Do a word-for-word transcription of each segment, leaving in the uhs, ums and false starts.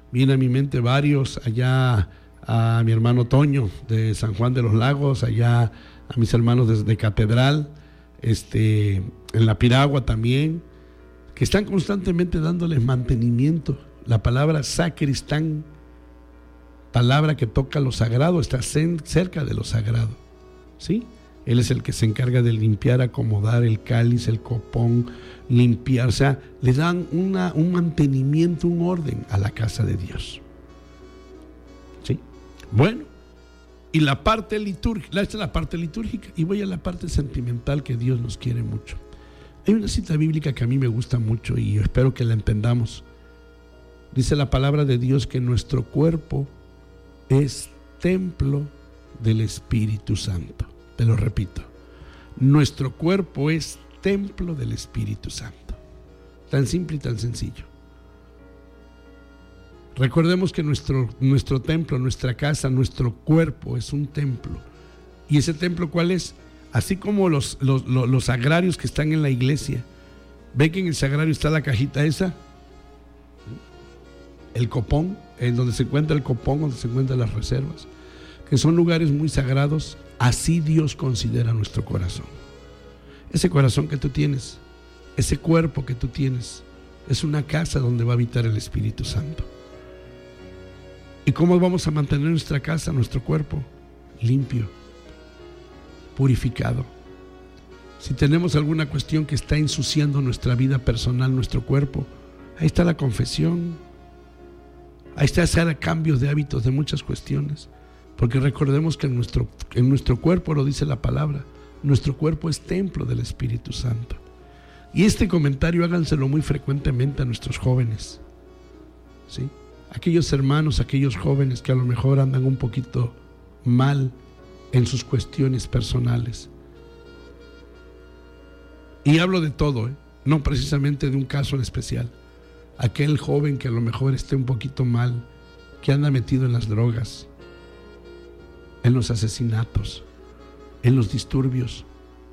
Viene a mi mente varios, allá a mi hermano Toño de San Juan de los Lagos, allá a mis hermanos de, de Catedral, este, en la Piragua también, que están constantemente dándoles mantenimiento. La palabra sacristán, palabra que toca lo sagrado, está cerca de lo sagrado, ¿sí? Él es el que se encarga de limpiar, acomodar el cáliz, el copón, limpiar, o sea, le dan una, un mantenimiento, un orden a la casa de Dios, ¿sí? Bueno, y la parte litúrgica, esta es la parte litúrgica, y voy a la parte sentimental, que Dios nos quiere mucho. Hay una cita bíblica que a mí me gusta mucho y espero que la entendamos. Dice la palabra de Dios que nuestro cuerpo es templo del Espíritu Santo. Te lo repito, nuestro cuerpo es templo del Espíritu Santo. Tan simple y tan sencillo. Recordemos que nuestro, nuestro templo, nuestra casa, nuestro cuerpo es un templo. ¿Y ese templo cuál es? Así como los, los, los, los sagrarios que están en la iglesia. ¿Ve que en el sagrario está la cajita esa? El copón, en donde se encuentra el copón, donde se encuentran las reservas, que son lugares muy sagrados. Así Dios considera nuestro corazón. Ese corazón que tú tienes, ese cuerpo que tú tienes, es una casa donde va a habitar el Espíritu Santo. ¿Y cómo vamos a mantener nuestra casa, nuestro cuerpo? Limpio, purificado. Si tenemos alguna cuestión que está ensuciando nuestra vida personal, nuestro cuerpo, ahí está la confesión. Ahí está hacer cambios de hábitos de muchas cuestiones. Porque recordemos que en nuestro, en nuestro cuerpo, lo dice la palabra, nuestro cuerpo es templo del Espíritu Santo. Y este comentario háganselo muy frecuentemente a nuestros jóvenes, ¿sí? Aquellos hermanos, aquellos jóvenes que a lo mejor andan un poquito mal en sus cuestiones personales. Y hablo de todo, ¿eh? No precisamente de un caso en especial. Aquel joven que a lo mejor esté un poquito mal, que anda metido en las drogas, en los asesinatos, en los disturbios,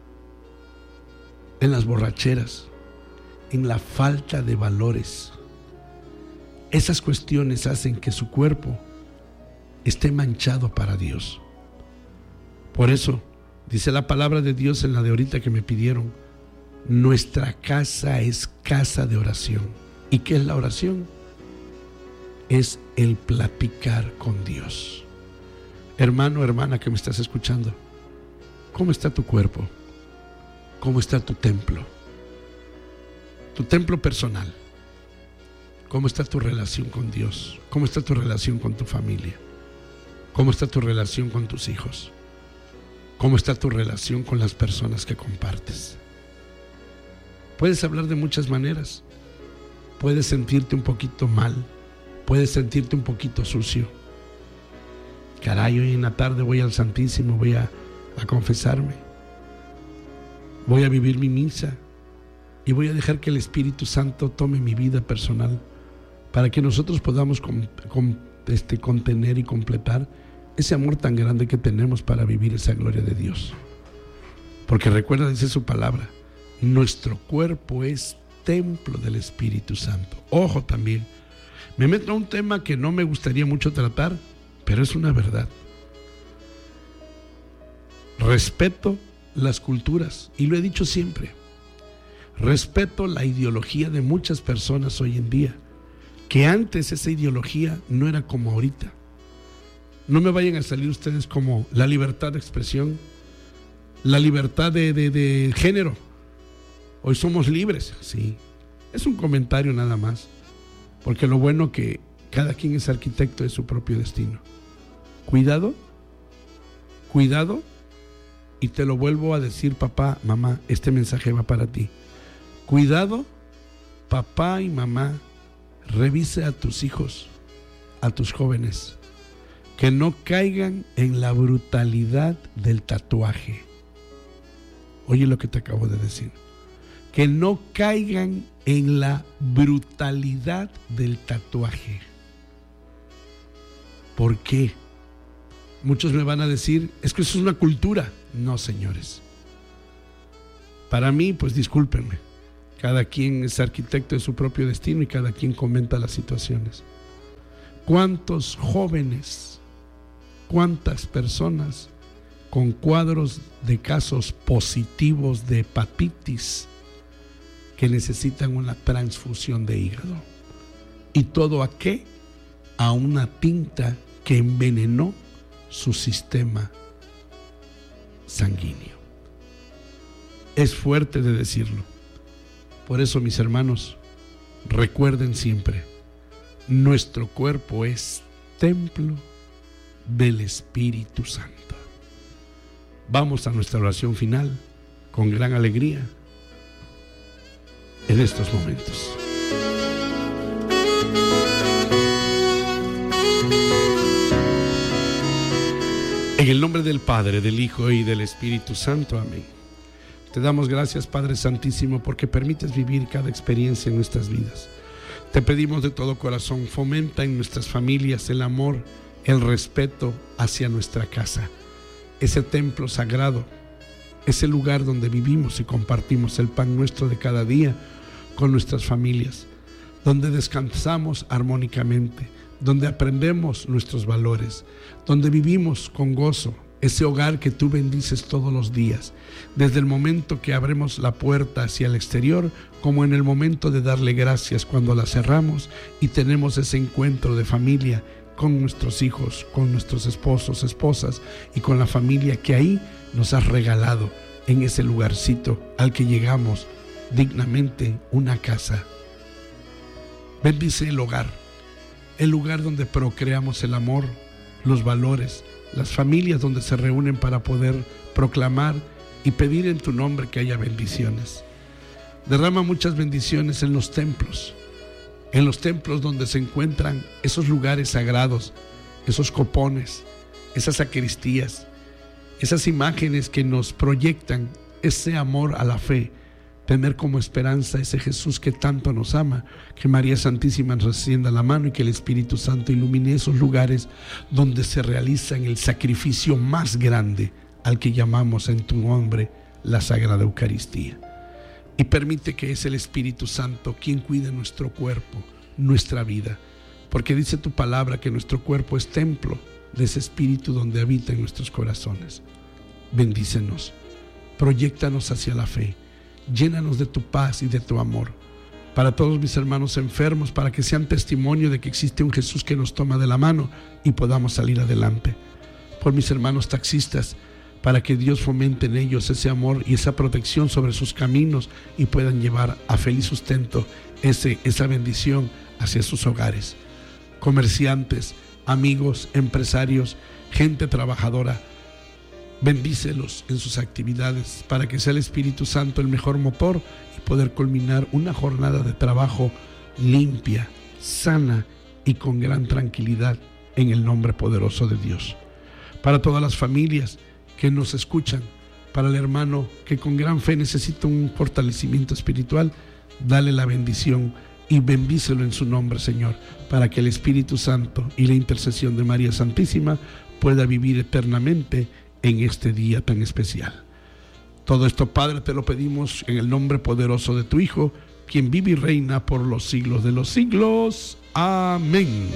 en las borracheras, en la falta de valores. Esas cuestiones hacen que su cuerpo esté manchado para Dios. Por eso, dice la palabra de Dios en la de ahorita que me pidieron, nuestra casa es casa de oración. ¿Y qué es la oración? Es el platicar con Dios. Hermano, hermana que me estás escuchando, ¿cómo está tu cuerpo? ¿Cómo está tu templo? Tu templo personal. ¿Cómo está tu relación con Dios? ¿Cómo está tu relación con tu familia? ¿Cómo está tu relación con tus hijos? ¿Cómo está tu relación con las personas que compartes? Puedes hablar de muchas maneras. Puedes sentirte un poquito mal. Puedes sentirte un poquito sucio. Caray, hoy en la tarde voy al Santísimo, voy a, a confesarme, voy a vivir mi misa y voy a dejar que el Espíritu Santo tome mi vida personal para que nosotros podamos con, con, este, contener y completar ese amor tan grande que tenemos para vivir esa gloria de Dios. Porque recuerda, dice su palabra, nuestro cuerpo es templo del Espíritu Santo. Ojo también, me meto a un tema que no me gustaría mucho tratar, pero es una verdad. Respeto las culturas, y lo he dicho siempre. Respeto la ideología de muchas personas hoy en día, que antes esa ideología no era como ahorita. No me vayan a salir ustedes como la libertad de expresión, la libertad de, de, de género. Hoy somos libres, sí. Es un comentario nada más, porque lo bueno que cada quien es arquitecto de su propio destino. Cuidado, cuidado, y te lo vuelvo a decir, papá, mamá, este mensaje va para ti. Cuidado, papá y mamá, revise a tus hijos, a tus jóvenes, que no caigan en la brutalidad del tatuaje. Oye lo que te acabo de decir. Que no caigan en la brutalidad del tatuaje. ¿Por qué? Muchos me van a decir, es que eso es una cultura. No, señores. Para mí, pues discúlpenme. Cada quien es arquitecto de su propio destino y cada quien comenta las situaciones. ¿Cuántos jóvenes, cuántas personas con cuadros de casos positivos de hepatitis que necesitan una transfusión de hígado? ¿Y todo a qué? A una tinta que envenenó su sistema sanguíneo. Es fuerte de decirlo. Por eso, mis hermanos, recuerden siempre, nuestro cuerpo es templo del Espíritu Santo. Vamos a nuestra oración final con gran alegría en estos momentos. En el nombre del Padre, del Hijo y del Espíritu Santo. Amén. Te damos gracias, Padre Santísimo, porque permites vivir cada experiencia en nuestras vidas. Te pedimos de todo corazón, fomenta en nuestras familias el amor, el respeto hacia nuestra casa, ese templo sagrado, ese lugar donde vivimos y compartimos el pan nuestro de cada día con nuestras familias, donde descansamos armónicamente, donde aprendemos nuestros valores, donde vivimos con gozo, ese hogar que tú bendices todos los días, desde el momento que abrimos la puerta hacia el exterior, como en el momento de darle gracias cuando la cerramos y tenemos ese encuentro de familia con nuestros hijos, con nuestros esposos, esposas y con la familia que ahí nos has regalado en ese lugarcito al que llegamos dignamente, una casa. Bendice el hogar, el lugar donde procreamos el amor, los valores, las familias donde se reúnen para poder proclamar y pedir en tu nombre que haya bendiciones. Derrama muchas bendiciones en los templos, en los templos donde se encuentran esos lugares sagrados, esos copones, esas sacristías, esas imágenes que nos proyectan ese amor a la fe, tener como esperanza ese Jesús que tanto nos ama, que María Santísima nos extienda la mano y que el Espíritu Santo ilumine esos lugares donde se realiza el sacrificio más grande al que llamamos en tu nombre la Sagrada Eucaristía. Y permite que es el Espíritu Santo quien cuide nuestro cuerpo, nuestra vida, porque dice tu palabra que nuestro cuerpo es templo de ese Espíritu donde habita en nuestros corazones. Bendícenos, proyéctanos hacia la fe, llénanos de tu paz y de tu amor. Para todos mis hermanos enfermos, para que sean testimonio de que existe un Jesús que nos toma de la mano y podamos salir adelante. Por mis hermanos taxistas, para que Dios fomente en ellos ese amor y esa protección sobre sus caminos y puedan llevar a feliz sustento ese, esa bendición hacia sus hogares. Comerciantes, amigos, empresarios, gente trabajadora, bendícelos en sus actividades para que sea el Espíritu Santo el mejor motor y poder culminar una jornada de trabajo limpia, sana y con gran tranquilidad en el nombre poderoso de Dios. Para todas las familias que nos escuchan, para el hermano que con gran fe necesita un fortalecimiento espiritual, dale la bendición y bendícelo en su nombre, Señor, para que el Espíritu Santo y la intercesión de María Santísima pueda vivir eternamente en este día tan especial. Todo esto, Padre, te lo pedimos en el nombre poderoso de tu Hijo, quien vive y reina por los siglos de los siglos. Amén.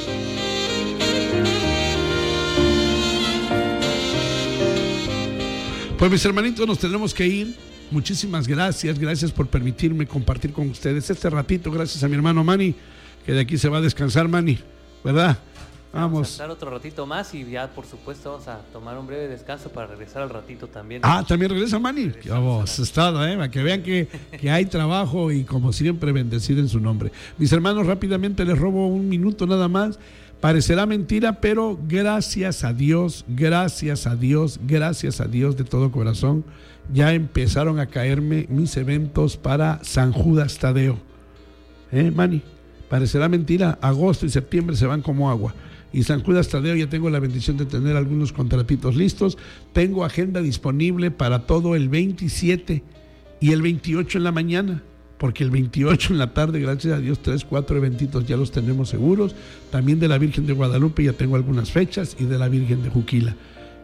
Pues mis hermanitos, nos tenemos que ir. Muchísimas gracias, gracias por permitirme compartir con ustedes este ratito. Gracias a mi hermano Manny, que de aquí se va a descansar, Manny, ¿verdad? Vamos. Vamos a estar otro ratito más y ya, por supuesto, vamos a tomar un breve descanso para regresar al ratito también. Ah, ¿también regresa Manny? Qué vos, estado, ¿eh? Para que vean que, que hay trabajo y como siempre bendecido en su nombre. Mis hermanos, rápidamente les robo un minuto nada más. Parecerá mentira, pero gracias a Dios, gracias a Dios, gracias a Dios de todo corazón, ya empezaron a caerme mis eventos para San Judas Tadeo. ¿Eh, Manny? Parecerá mentira, agosto y septiembre se van como agua. Y San Judas Tadeo ya tengo la bendición de tener algunos contratitos listos. Tengo agenda disponible para todo el veintisiete y el veintiocho en la mañana, porque el veintiocho en la tarde, gracias a Dios, tres, cuatro eventitos ya los tenemos seguros. También de la Virgen de Guadalupe ya tengo algunas fechas y de la Virgen de Juquila.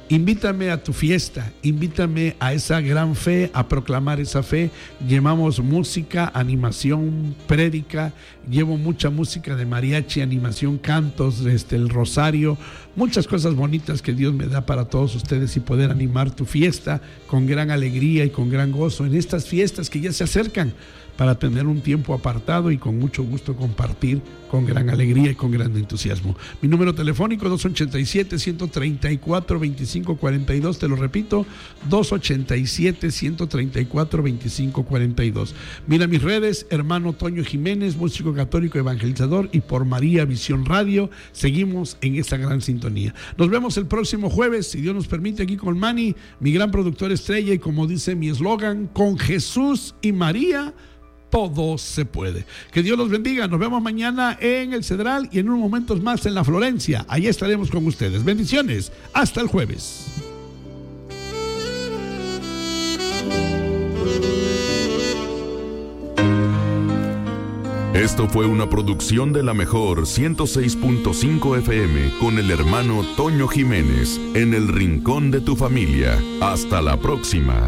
invítame a tu fiesta, invítame a esa gran fe, a proclamar esa fe. Llevamos música, animación, prédica, llevo mucha música de mariachi, animación, cantos, este, el rosario, muchas cosas bonitas que Dios me da para todos ustedes y poder animar tu fiesta con gran alegría y con gran gozo en estas fiestas que ya se acercan, para tener un tiempo apartado y con mucho gusto compartir con gran alegría y con gran entusiasmo. Mi número telefónico dos ochenta y siete, ciento treinta y cuatro, veinticinco cuarenta y dos, te lo repito, dos ochenta y siete, ciento treinta y cuatro, veinticinco cuarenta y dos. Mira mis redes, hermano Toño Jiménez, músico católico evangelizador, y por María Visión Radio, seguimos en esta gran sintonía. Nos vemos el próximo jueves, si Dios nos permite, aquí con Manny, mi gran productor estrella, y como dice mi eslogan, con Jesús y María todo se puede. Que Dios los bendiga. Nos vemos mañana en el Cedral y en unos momentos más en la Florencia. Allí estaremos con ustedes. Bendiciones. Hasta el jueves. Esto fue una producción de la mejor ciento seis punto cinco F M con el hermano Toño Jiménez en el rincón de tu familia. Hasta la próxima.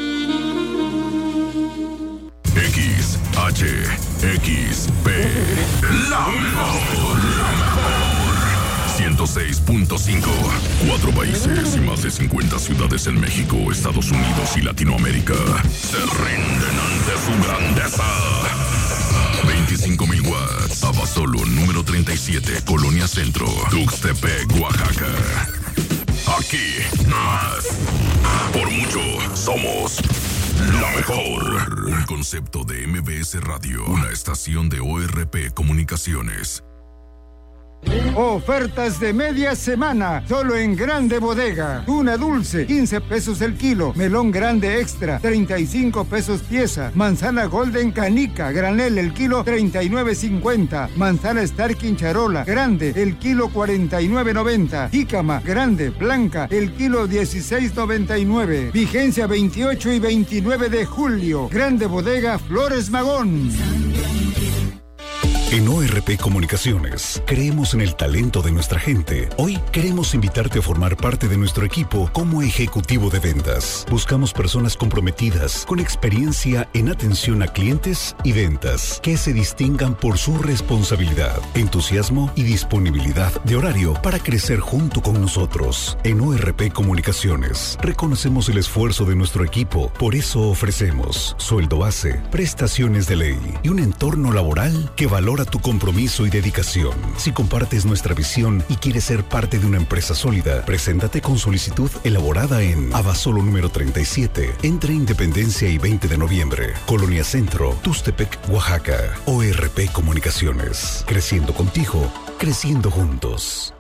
X, H, X, P, la mejor, la mejor. ciento seis punto cinco. Cuatro países y más de cincuenta ciudades en México, Estados Unidos y Latinoamérica se rinden ante su grandeza. veinticinco mil watts. Abasolo, número treinta y siete, Colonia Centro, Tuxtepec, Oaxaca. Aquí, más. Por mucho, somos la mejor. Un concepto de M B S Radio, una estación de O R P Comunicaciones. Ofertas de media semana, solo en Grande Bodega. Tuna dulce, quince pesos el kilo. Melón grande extra, treinta y cinco pesos pieza. Manzana golden canica, granel el kilo, treinta y nueve cincuenta. Manzana Starkin charola, grande, el kilo, cuarenta y nueve noventa. Jícama, grande, blanca, el kilo, dieciséis noventa y nueve. Vigencia veintiocho y veintinueve de julio. Grande Bodega, Flores Magón. En O R P Comunicaciones, creemos en el talento de nuestra gente. Hoy queremos invitarte a formar parte de nuestro equipo como ejecutivo de ventas. Buscamos personas comprometidas, con experiencia en atención a clientes y ventas, que se distingan por su responsabilidad, entusiasmo y disponibilidad de horario para crecer junto con nosotros. En O R P Comunicaciones, reconocemos el esfuerzo de nuestro equipo, por eso ofrecemos sueldo base, prestaciones de ley y un entorno laboral que valora tu compromiso y dedicación. Si compartes nuestra visión y quieres ser parte de una empresa sólida, preséntate con solicitud elaborada en Abasolo número treinta y siete, entre Independencia y veinte de noviembre, Colonia Centro, Tuxtepec, Oaxaca. O R P Comunicaciones, creciendo contigo, creciendo juntos.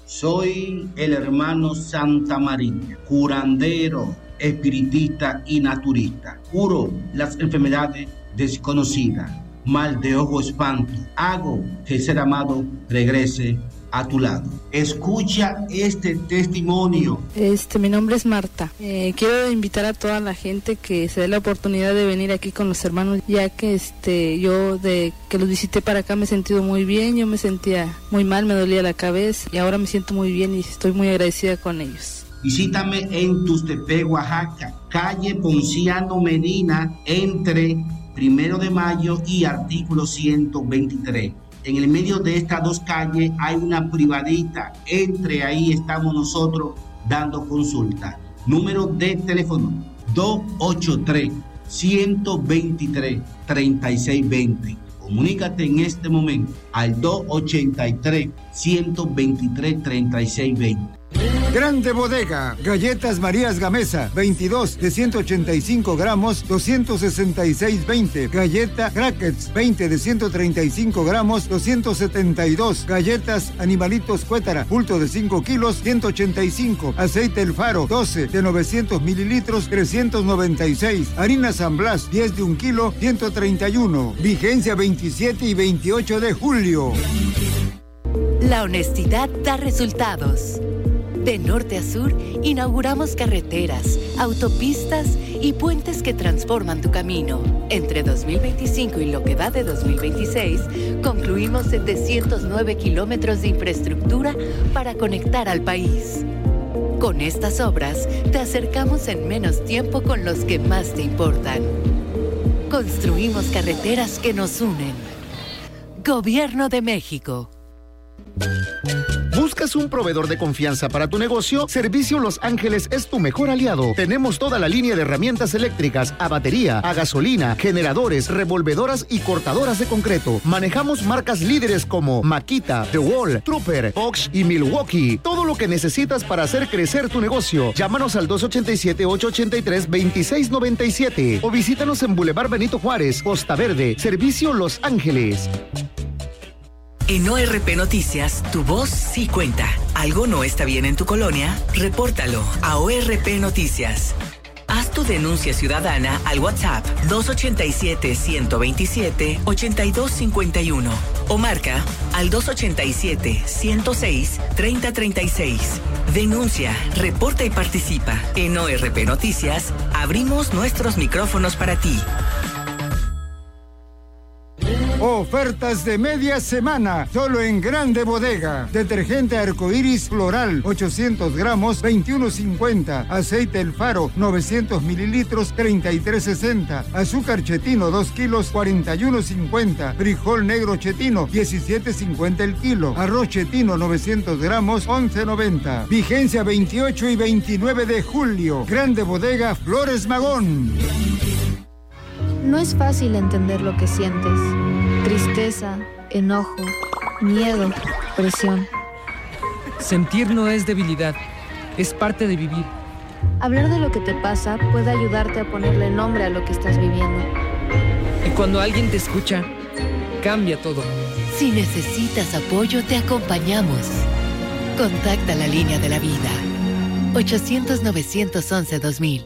Soy el hermano Santa María, curandero, espiritista y naturista. Curo las enfermedades desconocidas, mal de ojo, espanto. Hago que el ser amado regrese a tu lado. Escucha este testimonio. Este, mi nombre es Marta. Eh, quiero invitar a toda la gente que se dé la oportunidad de venir aquí con los hermanos, ya que este, yo de que los visité para acá me he sentido muy bien. Yo me sentía muy mal, me dolía la cabeza y ahora me siento muy bien y estoy muy agradecida con ellos. Visítame en Tuxtepec, Oaxaca, calle Ponciano Medina, entre Primero de Mayo y artículo ciento veintitrés. En el medio de estas dos calles hay una privadita. Entre ahí estamos nosotros dando consulta. Número de teléfono dos ochenta y tres, ciento veintitrés, treinta y seis veinte. Comunícate en este momento al dos ochenta y tres, ciento veintitrés, treinta y seis veinte. Grande Bodega, galletas Marías Gamesa, veintidós de ciento ochenta y cinco gramos, doscientos sesenta y seis veinte. Galleta Crackers, veinte de ciento treinta y cinco gramos, doscientos setenta y dos. Galletas Animalitos Cuétara, bulto de cinco kilos, ciento ochenta y cinco. Aceite El Faro, doce de novecientos mililitros, trescientos noventa y seis. Harina San Blas, diez de un kilo, ciento treinta y uno. Vigencia veintisiete y veintiocho de julio. La honestidad da resultados. De norte a sur, inauguramos carreteras, autopistas y puentes que transforman tu camino. Entre dos mil veinticinco y lo que va de dos mil veintiséis, concluimos setecientos nueve kilómetros de infraestructura para conectar al país. Con estas obras, te acercamos en menos tiempo con los que más te importan. Construimos carreteras que nos unen. Gobierno de México. ¿Buscas un proveedor de confianza para tu negocio? Servicio Los Ángeles es tu mejor aliado. Tenemos toda la línea de herramientas eléctricas, a batería, a gasolina, generadores, revolvedoras y cortadoras de concreto. Manejamos marcas líderes como Makita, The Wall, Trooper, Bosch y Milwaukee. Todo lo que necesitas para hacer crecer tu negocio. Llámanos al dos ochenta y siete, ocho ochenta y tres, veintiséis noventa y siete o visítanos en Boulevard Benito Juárez, Costa Verde. Servicio Los Ángeles. En O R P Noticias, tu voz sí cuenta. ¿Algo no está bien en tu colonia? Repórtalo a O R P Noticias. Haz tu denuncia ciudadana al WhatsApp dos ochenta y siete, ciento veintisiete, ochenta y dos cincuenta y uno o marca al dos ochenta y siete, ciento seis, treinta treinta y seis. Denuncia, reporta y participa. En O R P Noticias, abrimos nuestros micrófonos para ti. Ofertas de media semana, solo en Grande Bodega. Detergente Arcoiris Floral, ochocientos gramos, veintiuno cincuenta. Aceite El Faro, novecientos mililitros, treinta y tres sesenta. Azúcar Chetino, dos kilos, cuarenta y uno cincuenta. Frijol negro Chetino, diecisiete cincuenta el kilo. Arroz Chetino, novecientos gramos, once noventa. Vigencia veintiocho y veintinueve de julio. Grande Bodega Flores Magón. No es fácil entender lo que sientes. Tristeza, enojo, miedo, presión. Sentir no es debilidad, es parte de vivir. Hablar de lo que te pasa puede ayudarte a ponerle nombre a lo que estás viviendo. Y cuando alguien te escucha, cambia todo. Si necesitas apoyo, te acompañamos. Contacta la línea de la vida. ochocientos, novecientos once, dos mil.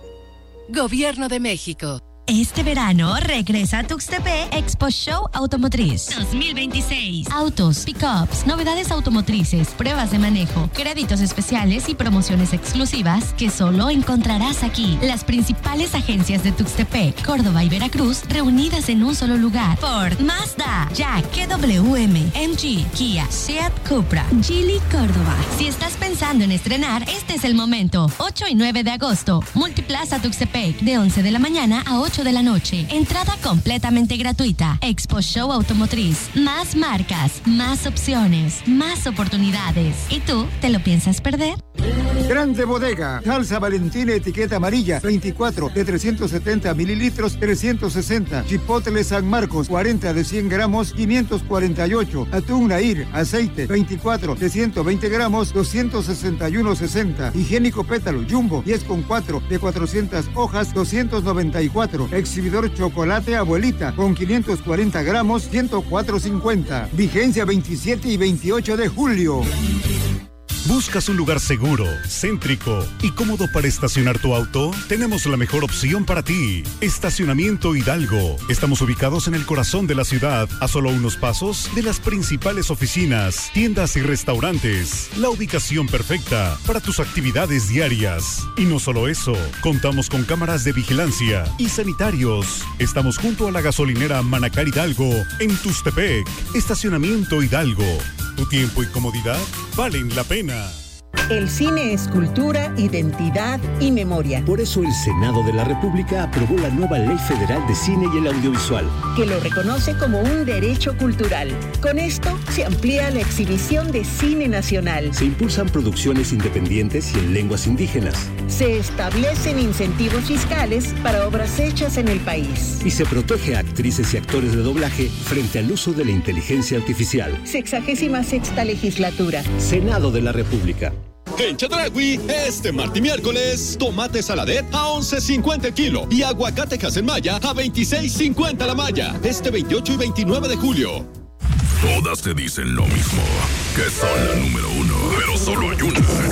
Gobierno de México. Este verano regresa a Tuxtepec Expo Show Automotriz dos mil veintiséis. Autos, pickups, novedades automotrices, pruebas de manejo, créditos especiales y promociones exclusivas que solo encontrarás aquí. Las principales agencias de Tuxtepec, Córdoba y Veracruz reunidas en un solo lugar. Ford, Mazda, Jack, K W M, M G, Kia, Seat, Cupra, Geely, Córdoba. Si estás pensando en estrenar, este es el momento. ocho y nueve de agosto, Multiplaza Tuxtepec, de once de la mañana a ocho de la noche. Entrada completamente gratuita. Expo Show Automotriz. Más marcas, más opciones, más oportunidades. ¿Y tú, te lo piensas perder? Grande Bodega. Salsa Valentina etiqueta amarilla, veinticuatro de trescientos setenta mililitros, trescientos sesenta. Chipotle San Marcos, cuarenta de cien gramos, quinientos cuarenta y ocho. Atún Nair, aceite, veinticuatro de ciento veinte gramos, doscientos sesenta y uno sesenta. Higiénico Pétalo, Jumbo, diez con cuatro de cuatrocientas hojas, doscientos noventa y cuatro. Exhibidor Chocolate Abuelita, con quinientos cuarenta gramos, ciento cuatro cincuenta. Vigencia veintisiete y veintiocho de julio. ¿Buscas un lugar seguro, céntrico y cómodo para estacionar tu auto? Tenemos la mejor opción para ti. Estacionamiento Hidalgo. Estamos ubicados en el corazón de la ciudad, a solo unos pasos de las principales oficinas, tiendas y restaurantes. La ubicación perfecta para tus actividades diarias. Y no solo eso, contamos con cámaras de vigilancia y sanitarios. Estamos junto a la gasolinera Manacar Hidalgo, en Tuxtepec. Estacionamiento Hidalgo. Tu tiempo y comodidad valen la pena. El cine es cultura, identidad y memoria. Por eso el Senado de la República aprobó la nueva Ley Federal de Cine y el Audiovisual, que lo reconoce como un derecho cultural. Con esto se amplía la exhibición de cine nacional. Se impulsan producciones independientes y en lenguas indígenas. Se establecen incentivos fiscales para obras hechas en el país. Y se protege a actrices y actores de doblaje frente al uso de la inteligencia artificial. Sexagésima sexta legislatura. Senado de la República. En Chedraui, este martes y miércoles, tomate saladet a once cincuenta el kilo y aguacate Hasenmaya a veintiséis cincuenta la malla. Este veintiocho y veintinueve de julio. Todas te dicen lo mismo, que son la número uno, pero solo hay una